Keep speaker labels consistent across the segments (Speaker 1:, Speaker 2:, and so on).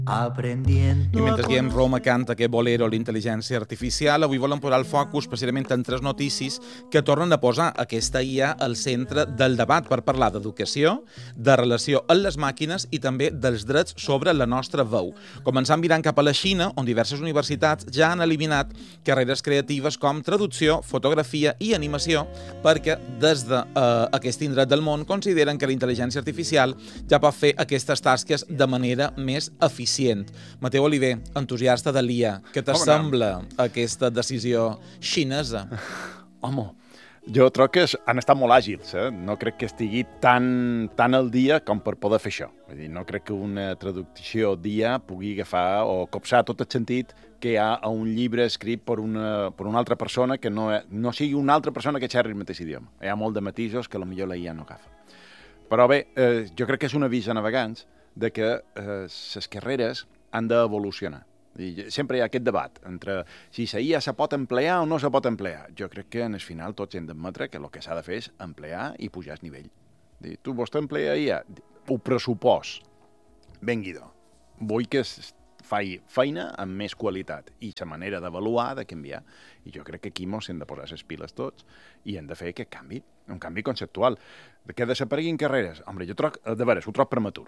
Speaker 1: I mentre Guillem Roma canta aquest bolero l'intel·ligència artificial, avui volem posar el focus precisament en tres notícies que tornen a posar aquesta IA al centre del debat per parlar d'educació, de relació amb les màquines i també dels drets sobre la nostra veu. Començant mirant cap a la Xina, on diverses universitats ja han eliminat carreres creatives com traducció, fotografia i animació, perquè des d'aquest indret del món consideren que la intel·ligència artificial ja pot fer aquestes tasques de manera més eficient. Mateu Oliver, entusiasta de l'IA, què t'assembla aquesta decisió xinesa?
Speaker 2: Home, jo trobo que han estat molt àgils, No crec que estigui tan al dia com per poder fer això. Vull dir, no crec que una traducció d'IA pugui agafar o copsar tot el sentit que hi ha a un llibre escrit per una altra persona que no sigui una altra persona que xerri el mateix idioma. Hi ha molt de matisos que potser la IA no agafa. Però bé, jo crec que és un avís a navegants de que les carreres han d'evolucionar. Sempre hi ha aquest debat entre si la IA se pot emplear o no se pot emplear. Jo crec que en el final tots hem d'admetre que el que s'ha de fer és emplear i pujar el nivell. Tu vols emplear IA? Ho pressupost. Ben-guidó. Vull que faci feina amb més qualitat i la manera d'avaluar, de canviar. I jo crec que aquí ens hem de posar les piles tots i hem de fer aquest canvi, un canvi conceptual. Que desapareguin carreres? Home, jo trobo, de veres, ho trobo prematur.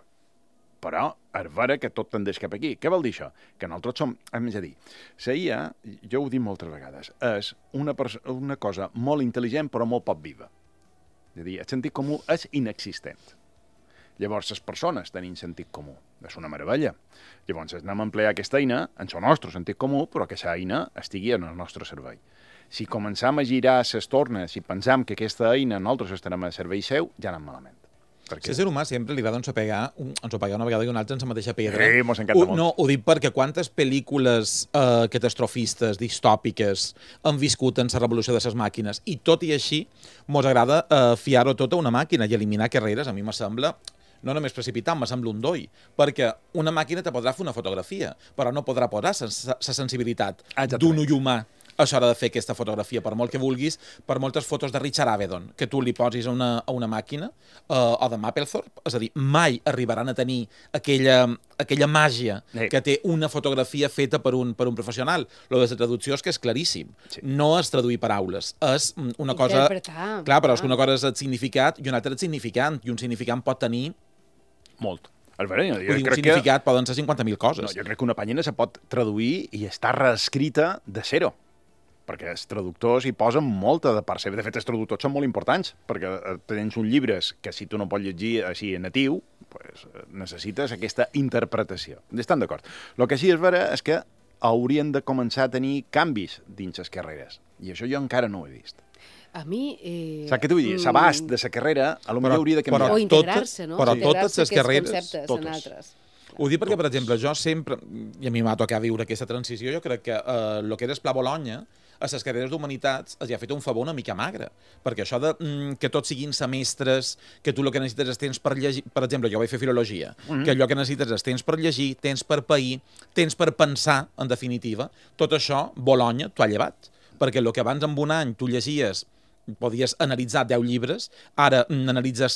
Speaker 2: Però és vera que tot tendeix cap aquí. Què vol dir això? Que nosaltres som... És a dir, la IA, jo ho dic moltes vegades, és una cosa molt intel·ligent però molt poc viva. És a dir, el sentit comú és inexistent. Llavors, les persones tenim sentit comú. És una meravella. Llavors, anem a emplear aquesta eina en el nostre sentit comú, però que aquesta eina estigui en el nostre servei. Si començam a girar les tornes i pensam que aquesta eina nosaltres estarem a servei seu, ja anem malament.
Speaker 1: Ser ser humà sempre li va pegar una vegada i una altra en la mateixa pedra.
Speaker 2: Sí, mos encanta molt.
Speaker 1: No, ho dic perquè quantes pel·lícules catastrofistes, distòpiques, han viscut en la revolució de les màquines i tot i així mos agrada fiar-ho tot a una màquina i eliminar carreres. A mi me sembla no només precipitant, me sembla un doi, perquè una màquina te podrà fer una fotografia, però no podrà posar la sensibilitat d'un ull humà a l'hora de fer aquesta fotografia, per molt que vulguis, per moltes fotos de Richard Avedon, que tu li posis a una màquina, o de Mapplethorpe, és a dir, mai arribaran a tenir aquella màgia que té una fotografia feta per un professional. Lo de la traducció és que és claríssim. Sí. No és traduir paraules, és una cosa...
Speaker 3: Interpretar.
Speaker 1: Clar, però és que una cosa és el significat i una altra és el significant, i un significant pot tenir...
Speaker 2: Molt.
Speaker 1: Un significat poden ser 50.000 coses.
Speaker 2: No, jo crec que una pàgina se pot traduir i està reescrita de zero, perquè els traductors hi posen molta de part seva. De fet, els traductors són molt importants, perquè tens uns llibres que si tu no pots llegir així natiu, pues, necessites aquesta interpretació. Estan d'acord. El que sí és vera és que haurien de començar a tenir canvis dins les carreres, i això jo encara no ho he vist.
Speaker 3: A mi...
Speaker 2: Saps què t'ho vull dir? L'abast de la carrera potser hauria de canviar.
Speaker 3: O integrar-se, no?
Speaker 1: Però totes les carreres...
Speaker 3: Totes.
Speaker 1: Ho dic perquè, per exemple, jo sempre, i a mi m'ha tocat viure aquesta transició, jo crec que el que era el Pla Bologna, a les carreres d'humanitats els ha fet un favor una mica magre, perquè això de que tots siguin semestres, que tu el que necessites és temps per llegir, per exemple, jo vaig fer filologia, que allò que necessites és temps per llegir, temps per pair, temps per pensar, en definitiva, tot això, Bologna, t'ho ha llevat, perquè el que abans en un any tu llegies, podies analitzar 10 llibres, ara analitzes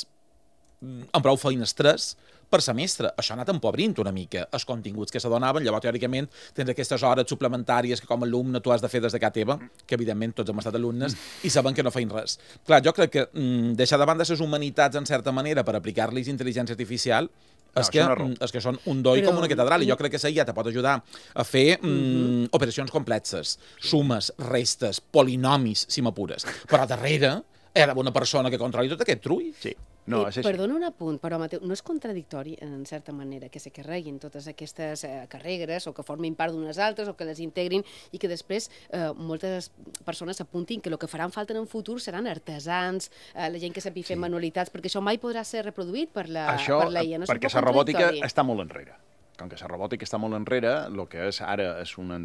Speaker 1: amb prou feines 3 per semestre. Això ha anat empobrint una mica els continguts que s'adonaven. Llavors, teòricament, tens aquestes hores suplementàries que com a alumne tu has de fer des de casa teva, que evidentment tots hem estat alumnes, i saben que no feien res. Clar, jo crec que deixar de banda les humanitats en certa manera per aplicar-los intel·ligència artificial és que són un doi com una catedral, i jo crec que la IA te pot ajudar a fer operacions complexes, sumes, restes, polinomis, si m'apures. Però darrere hi ha una persona que controli tot aquest trull.
Speaker 2: Sí. No,
Speaker 3: perdona un apunt, però Mateu, no és contradictori, en certa manera, que se carreguin totes aquestes carreres o que formin part d'unes altres o que les integrin i que després moltes persones apuntin que el que faran falta en un futur seran artesans, la gent que sàpiga fer manualitats, perquè això mai podrà ser reproduït per la IA. No,
Speaker 2: perquè la robòtica està molt enrere. Com que la robòtica està molt enrere, el que és ara és un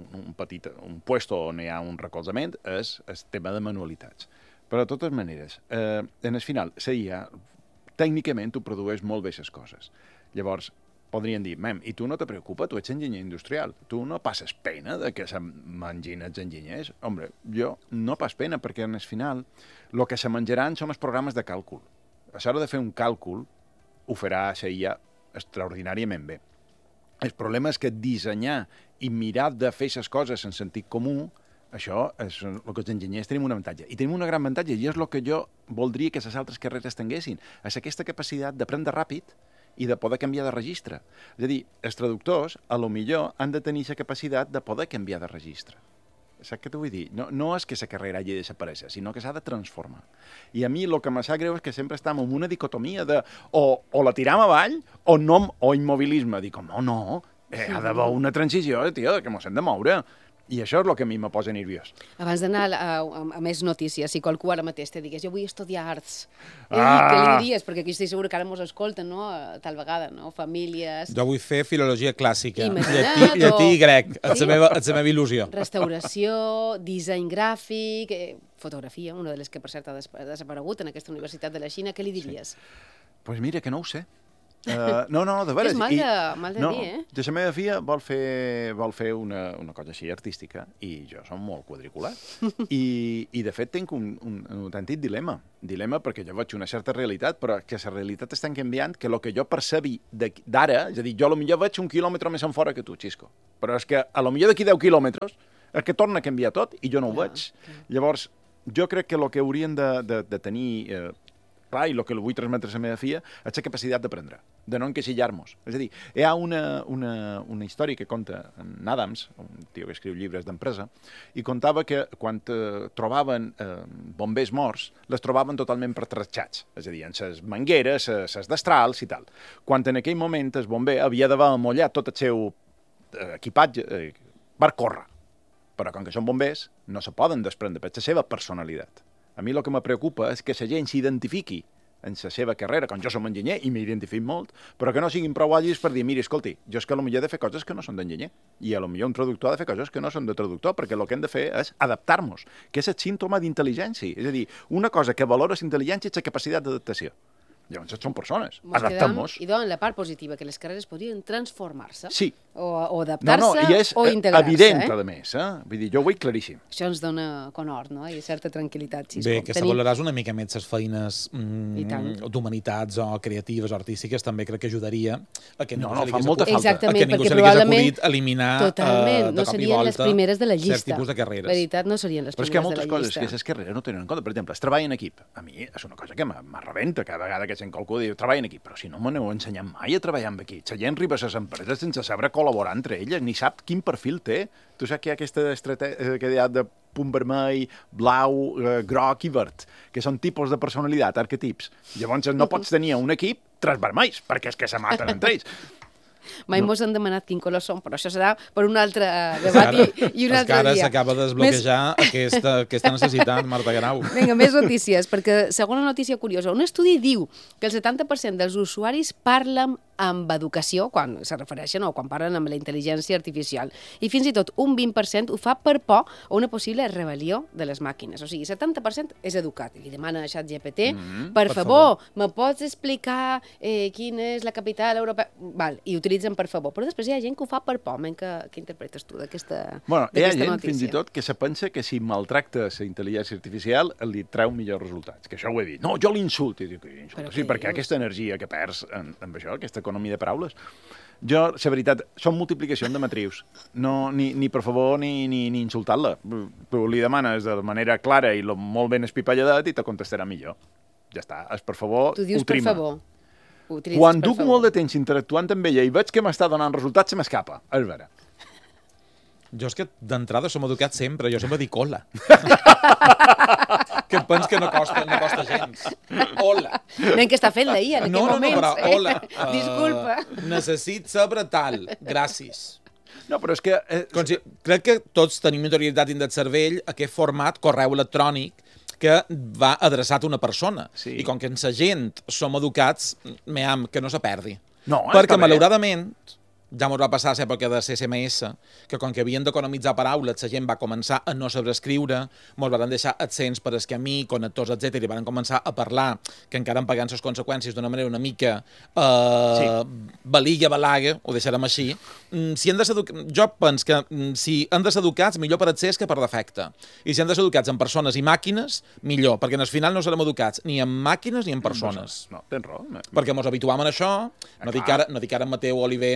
Speaker 2: puesto on hi ha un recolzament és el tema de manualitats. Però, de totes maneres, en el final, la IA, tècnicament, tu produeix molt bé les coses. Llavors, podrien dir, i tu no te preocupa, tu ets enginyer industrial, tu no passes pena de que se mengin els enginyers? Home, jo no pas pena, perquè en el final el que se menjaran són els programes de càlcul. A l'hora de fer un càlcul, ho farà la IA extraordinàriament bé. El problema és que dissenyar i mirar de fer les coses en sentit comú, això és el que els enginyers tenim un avantatge. I tenim una gran avantatge, i és el que jo voldria que les altres carreres tinguessin. És aquesta capacitat d'aprendre ràpid i de poder canviar de registre. És a dir, els traductors, a lo millor, han de tenir la capacitat de poder canviar de registre. Saps què t'ho vull dir? No és que la carrera hagi de desaparèixer, sinó que s'ha de transformar. I a mi el que me sap greu és que sempre estem en una dicotomia de o la tiram avall o immobilisme. Dic, no, ha d'haver una transició, tio, que mos hem de moure. I això és el que a mi me posa nerviós.
Speaker 3: Abans d'anar a més notícies, si qualcú ara mateix te digués jo vull estudiar arts, què li diries? Perquè aquí estic segur que ara mos escolten, no? Tal vegada, no? Famílies...
Speaker 1: Jo vull fer filologia clàssica,
Speaker 3: Imagina't,
Speaker 1: llatí i grec, és la meva il·lusió.
Speaker 3: Restauració, disseny gràfic, fotografia, una de les que per cert ha desaparegut en aquesta universitat de la Xina, què li diries?
Speaker 2: Pues mira, que no ho sé. No, de veres.
Speaker 3: És mal de dir, eh?
Speaker 2: La meva filla vol fer una cosa així artística i jo som molt quadricular. I de fet tinc un autèntic dilema perquè jo veig una certa realitat, però que la realitat està canviant, que el que jo percebi d'ara, és a dir, jo potser veig 1 quilòmetre més enfora que tu, Xisco, però és que potser d'aquí 10 quilòmetres és que torna a canviar tot i jo no ho veig. Llavors, jo crec que el que haurien de tenir... clar, i el que vull transmetre a la meva filla és la capacitat d'aprendre, de no encasillar-nos. És a dir, hi ha una història que conta en Adams, un tio que escriu llibres d'empresa, i contava que quan trobaven bombers morts, les trobaven totalment pertrechats, és a dir, en ses mangueres, ses destrals i tal. Quan en aquell moment el bomber havia d'haver amollat tot el seu equipatge per córrer. Però com que són bombers, no se poden desprendre per la seva personalitat. A mi el que me preocupa és que la gent s'identifiqui en la seva carrera, com jo som enginyer i m'identifico molt, però que no siguin prou àgils per dir, mira, escolti, jo és que potser he de fer coses que no són d'enginyer i potser un traductor ha de fer coses que no són de traductor, perquè el que hem de fer és adaptar-nos, que és el símptoma d'intel·ligència. És a dir, una cosa que valora la intel·ligència és la capacitat d'adaptació. Llavors són persones, adaptem-nos.
Speaker 3: I donen la part positiva, que les carreres podrien transformar-se,
Speaker 2: sí.
Speaker 3: o adaptar-se, o integrar-se.
Speaker 2: Evident, a més. Vull dir, jo ho veig claríssim.
Speaker 3: Això ens dona conhort, no? I certa tranquil·litat, Xisco.
Speaker 1: Bé, que valoraràs una mica més les feines d'humanitats o creatives o artístiques també crec que ajudaria a que ningú se li acudit eliminar
Speaker 3: totalment, no serien les primeres de la llista.
Speaker 1: Cert tipus de carreres.
Speaker 3: Veritat, no serien les primeres de la llista.
Speaker 2: Però és que hi ha moltes coses que les carreres no tenen en compte. Per exemple, el treball en equip. A mi és una cosa que m'arrebenta cada vegada que sent qualcú diu treball en equip, però si no me n'heu ensenyat mai a treballar amb equip. La gent arriba a les empreses sense saber col·laborar entre elles, ni sap quin perfil té. Tu saps que hi ha aquesta estratègia de punt vermell, blau, groc i verd, que són tipus de personalitat, arquetips. Llavors no pots tenir un equip 3 vermells, perquè és que se maten entre ells.
Speaker 3: Mai mos han demanat quin color som, però això serà per un altre debat i un altre dia.
Speaker 1: S'acaba de desbloquejar aquesta necessitat, Marta Grau.
Speaker 3: Vinga, més notícies, perquè segona notícia curiosa. Un estudi diu que el 70% dels usuaris parlen amb educació, quan se refereixen o quan parlen amb la intel·ligència artificial. I fins i tot un 20% ho fa per por o una possible rebel·lió de les màquines. O sigui, 70% és educat. I li demana a ChatGPT, per favor, me pots explicar quina és la capital europea? Val, i utilitzen per favor. Però després hi ha gent que ho fa per por. Què interpretes tu d'aquesta notícia?
Speaker 2: Hi ha gent fins i tot que se pensa que si maltracta la intel·ligència artificial li treu millors resultats. Que això ho he dit. No, jo l'insulto. I dic, sí, perquè aquesta energia que perds amb això, aquesta economia de paraules. Jo, la veritat, són multiplicacions de matrius. No, ni per favor ni insultar-la. Tu li demanes de manera clara i molt ben espipalladat i te contestarà millor. Ja està, és per favor,
Speaker 3: tu dius per favor.
Speaker 2: Quan duc molt de temps interactuant amb ella i veig que m'està donant resultats, se m'escapa. És vera.
Speaker 1: Jo és que d'entrada som educats sempre, jo sempre dic hola. Que et pens que no costa gens. Hola.
Speaker 3: Nen, què està fent la IA en aquest moment?
Speaker 1: No, però hola.
Speaker 3: Disculpa.
Speaker 1: Necessit saber tal. Gràcies.
Speaker 2: No, però és que...
Speaker 1: Crec que tots tenim notorietat dins del cervell aquest format correu electrònic que va adreçat a una persona.
Speaker 2: Sí.
Speaker 1: I com que en la gent som educats, que no se perdi.
Speaker 2: No,
Speaker 1: perquè, malauradament, ja ens va passar a l'època de CSMS, que com que havien d'economitzar paraules, la gent va començar a no saber escriure, ens van deixar accents per escamí, connectors, etc. I van començar a parlar, que encara en pagant les conseqüències d'una manera una mica balaga, ho deixarem així. Jo penso que si han de ser educats, millor per accés que per defecte. I si han de ser educats en persones i màquines, millor, perquè al final no serem educats ni en màquines ni en persones.
Speaker 2: No, tens raó.
Speaker 1: Perquè ens habituam a això, no dic ara en Mateu Oliver nostre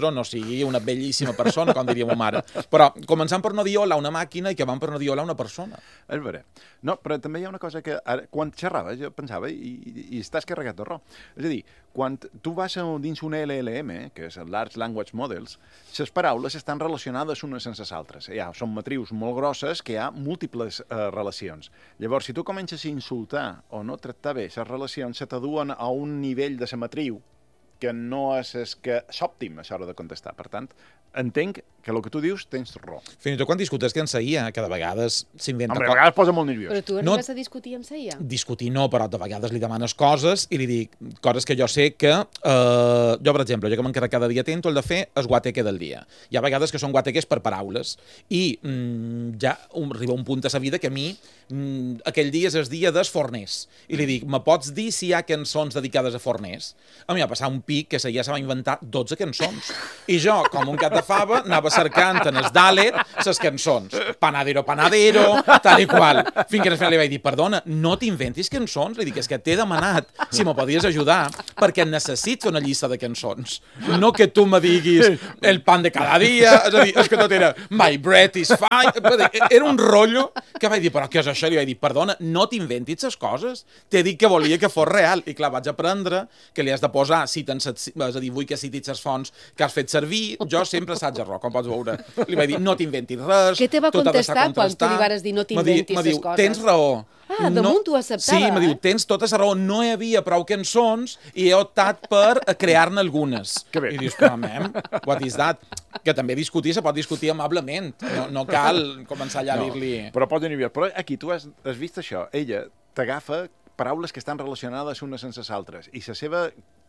Speaker 1: jo no sigui una bellíssima persona, com diria ma mare. Però començant per no dir hola a una màquina i que van per no dir hola a una persona.
Speaker 2: És vera. No, però també hi ha una cosa que ara, quan xerraves jo pensava i estàs carregat de raó. És a dir, quan tu vas dins un LLM, que és el Large Language Models, les paraules estan relacionades unes sense les altres. Són matrius molt grosses que hi ha múltiples relacions. Llavors, si tu comences a insultar o no tractar bé les relacions, se t'aduen a un nivell de la matriu que no és òptim a l'hora de contestar. Per tant, entenc que el que tu dius tens raó.
Speaker 1: Fins i tot quan discutes que en Saia, que de vegades s'inventa...
Speaker 2: Home, a vegades posa molt nerviós.
Speaker 3: Però tu arribes a discutir amb Saia?
Speaker 1: Discutir no, però de vegades li demanes coses i li dic coses que jo sé que... jo, per exemple, jo que m'encarrego cada dia tento el de fer el guateque del dia. Hi ha vegades que són guateques per paraules i ja arriba un punt a sa vida que a mi aquell dia és el dia dels forners. I li dic, me pots dir si hi ha cançons dedicades a forners? A mi va passar un pic que Saia se va inventar 12 cançons. I jo, com un gat de fava, anava cercant en els Dalet les cançons. Panadero, panadero, tal i qual. Fins que al final li vaig dir, perdona, no t'inventis cançons. Li dic, és que t'he demanat si me podies ajudar perquè necessito una llista de cançons. No que tu me diguis el pan de cada dia. És a dir, és que tot era my breath is fine. Era un rotllo que vaig dir, però què és això? Li vaig dir, perdona, no t'inventis les coses. T'he dit que volia que fos real. I clar, vaig aprendre que li has de posar, és a dir, vull que citis les fonts que has fet servir. Jo sempre assaig error, com pots veure. Li vaig dir, no t'inventis res.
Speaker 3: Què te va contestar quan tu li vas dir no t'inventis les coses?
Speaker 1: Tens raó.
Speaker 3: Damunt t'ho acceptava,
Speaker 1: Sí, me diu, tens tota la raó, no hi havia prou cançons i he optat per crear-ne algunes.
Speaker 2: Que bé.
Speaker 1: I dius, però, what is that? Que també discutir se pot discutir amablement. No cal començar allà a dir-li...
Speaker 2: Però pot tenir bé. Però aquí tu has vist això. Ella t'agafa paraules que estan relacionades unes sense les altres i la seva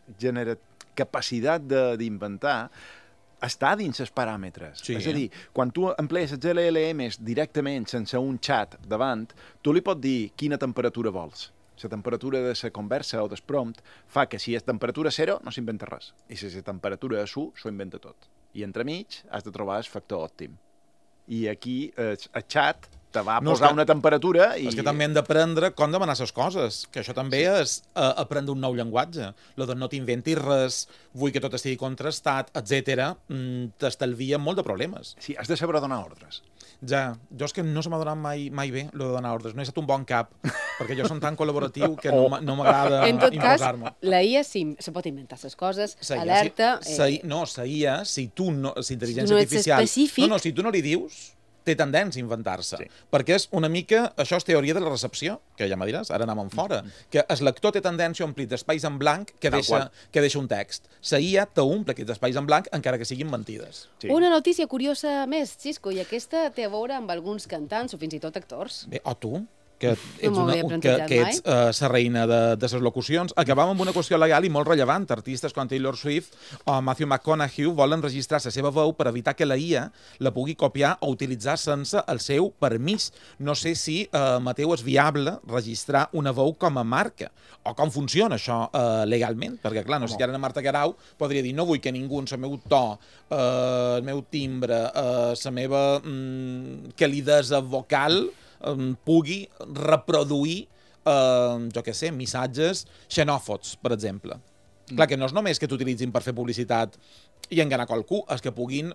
Speaker 2: capacitat d'inventar està dins els paràmetres.
Speaker 1: Sí.
Speaker 2: És a dir, quan tu emplees els LLMs directament sense un xat davant, tu li pots dir quina temperatura vols. La temperatura de la conversa o del prompt fa que si és temperatura 0 no s'inventa res. I si és temperatura 1 s'ho inventa tot. I entremig has de trobar el factor òptim. I aquí el xat te va posar una temperatura i...
Speaker 1: És que també hem d'aprendre com demanar les coses, que això també és aprendre un nou llenguatge. Lo de no t'inventis res, vull que tot estigui contrastat, etc. T'estalvia molt de problemes.
Speaker 2: Sí, has de saber donar ordres.
Speaker 1: Ja, jo és que no se m'ha donat mai bé lo de donar ordres. No he estat un bon cap, perquè jo som tan col·laboratiu que no m'agrada imposar-me.
Speaker 3: En tot cas, la IA sí se pot inventar les coses, alerta...
Speaker 1: No, la IA, si intel·ligència
Speaker 3: no ets
Speaker 1: artificial...
Speaker 3: específic...
Speaker 1: No, si tu no li dius... té tendència a inventar-se.
Speaker 2: Sí.
Speaker 1: Perquè és una mica... Això és teoria de la recepció, que ja me diràs, ara anàvem fora. Que el lector té tendència a omplir d'espais en blanc que deixa un text. La IA t'omple aquests espais en blanc, encara que siguin mentides.
Speaker 3: Sí. Una notícia curiosa més, Xisco, i aquesta té a veure amb alguns cantants o fins i tot actors.
Speaker 1: Bé, o tu, que ets la reina de les locucions. Acabam amb una qüestió legal i molt rellevant. Artistes com Taylor Swift o Matthew McConaughey volen registrar la seva veu per evitar que la IA la pugui copiar o utilitzar sense el seu permís. No sé si, Mateu, és viable registrar una veu com a marca o com funciona això legalment. Perquè, clar, no sé si ara Marta Garau podria dir no vull que ningú en el meu to, el meu timbre, la meva calidesa vocal pugui reproduir, jo què sé, missatges xenòfobs, per exemple. Clar, que no és només que t'utilitzin per fer publicitat i enganar qualcú, és que puguin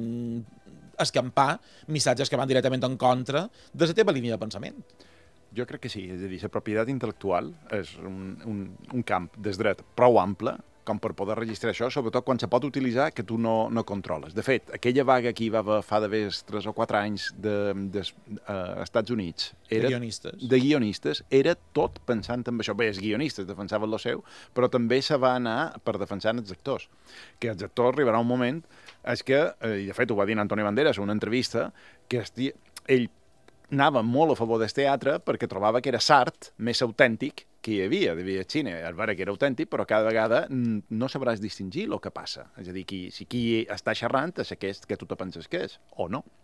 Speaker 1: escampar missatges que van directament en contra de la teva línia de pensament.
Speaker 2: Jo crec que sí, és a dir, la propietat intel·lectual és un camp des dret prou ample com per poder registrar això, sobretot quan se pot utilitzar que tu no controles. De fet, aquella vaga que hi va haver fa d'haver 3 o 4 anys dels Estats Units de guionistes, era tot pensant en això. Bé, els guionistes defensaven el seu, però també se va anar per defensar els actors. Que els actors arribarà un moment, és que, i de fet ho va dir Antonio Banderas en una entrevista, que ell anava molt a favor del teatre perquè trobava que era l'art més autèntic que hi havia. Devia cine, a veure que era autèntic, però cada vegada no sabràs distingir el que passa. És a dir, si qui està xerrant és aquest que tu te penses que és, o no.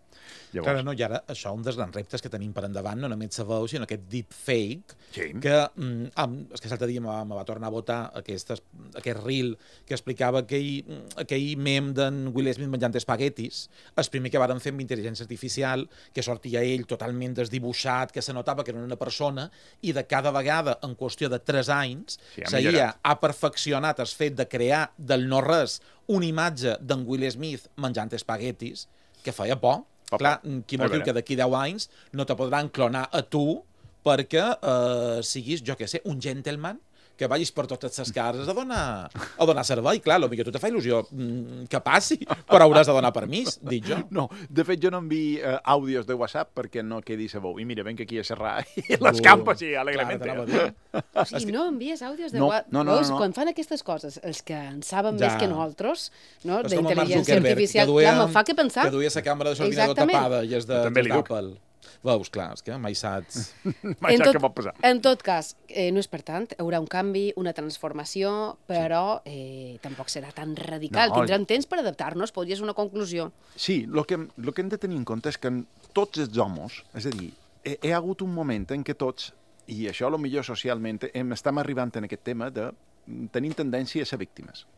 Speaker 1: Clar, no, i ara això un dels grans reptes que tenim per endavant, no només la veu, sinó aquest deepfake,
Speaker 2: Sí.
Speaker 1: que és que l'altre dia me va tornar a votar aquest reel que explicava aquell mem d'en Will Smith menjant espaguetis, el primer que varen fer amb intel·ligència artificial, que sortia ell totalment desdibuixat, que se notava que era una persona, i de cada vegada, en qüestió de 3 anys, ha perfeccionat el fet de crear del no-res una imatge d'en Will Smith menjant espaguetis, que feia por. Clar, qui vol dir que d'aquí 10 anys no te podran clonar a tu perquè siguis, jo què sé, un gentleman que vagis per totes les cases a donar servei. Clar, potser tu te fa il·lusió que passi, però hauràs de donar permís, dic jo.
Speaker 2: No, de fet jo no envio àudios de WhatsApp perquè no quedi sa veu. I mira, venc aquí a xerrar i les campes i alegrement.
Speaker 3: O sigui, no envies àudios de WhatsApp.
Speaker 2: No.
Speaker 3: Quan fan aquestes coses, els que en saben més que nosaltres, no?
Speaker 1: És com el Mark
Speaker 3: d'intel·ligència
Speaker 1: Zuckerberg,
Speaker 3: artificial, clar, me fa que pensar...
Speaker 1: Que duia la càmera de sortidor tapada i és d'Apple. Veus, clar, és que mai saps...
Speaker 2: Mai saps què pot passar.
Speaker 3: En tot cas, no és per tant, hi haurà un canvi, una transformació, però tampoc serà tan radical. Tindrem temps per adaptar-nos, podria ser una conclusió.
Speaker 2: Sí, el que hem de tenir en compte és que tots els homes, és a dir, hi ha hagut un moment en què tots, i això potser socialment, estem arribant en aquest tema de tenir tendència a ser víctimes.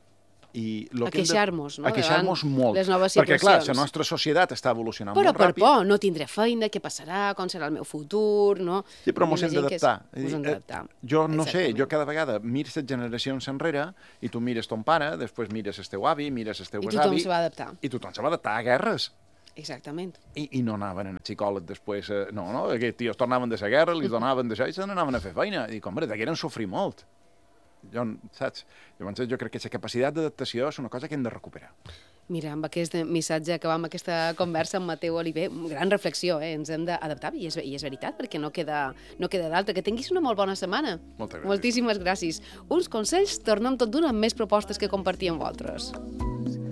Speaker 3: A queixar-nos, no?
Speaker 2: A queixar-nos molt.
Speaker 3: Les noves
Speaker 2: perquè,
Speaker 3: situacions.
Speaker 2: clar, la nostra societat està evolucionant
Speaker 3: però
Speaker 2: molt ràpid.
Speaker 3: Però per por, no tindré feina, què passarà, com serà el meu futur, no?
Speaker 2: Sí, però mos hem d'adaptar. Jo no sé, jo cada vegada mires les generacions enrere i tu mires ton pare, després mires el teu avi, mires el teu besavi...
Speaker 3: I tothom se va adaptar.
Speaker 2: I tothom se va adaptar a guerres.
Speaker 3: Exactament.
Speaker 2: I no anaven al psicòleg després... No, aquests tios tornaven de la guerra, li donaven d'això i se n'anaven a fer feina. I dic, home, degueren sofrir molt. Saps? Llavors jo crec que la capacitat d'adaptació és una cosa que hem de recuperar.
Speaker 3: Mira, amb aquest missatge acabam aquesta conversa amb Mateu Oliver, gran reflexió, ens hem d'adaptar, i és veritat, perquè no queda d'altre. Que tinguis una molt bona setmana.
Speaker 2: Moltes gràcies.
Speaker 3: Moltíssimes gràcies. Uns consells, tornem tot d'una amb més propostes que compartir amb vosaltres.